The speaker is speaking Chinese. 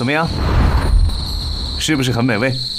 怎么样？是不是很美味？